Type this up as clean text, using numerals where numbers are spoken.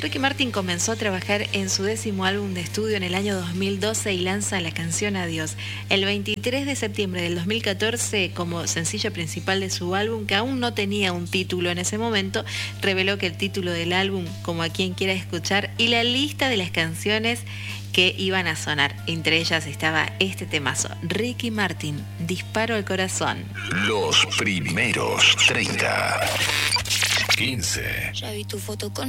Ricky Martin comenzó a trabajar en su 10º álbum de estudio en el año 2012 y lanza la canción Adiós. El 23 de septiembre del 2014, como sencillo principal de su álbum, que aún no tenía un título en ese momento, reveló que el título del álbum, Como a quien quiera escuchar, y la lista de las canciones que iban a sonar. Entre ellas estaba este temazo, Ricky Martin, Disparo al corazón. Los primeros 30. 15. Ya vi tu foto con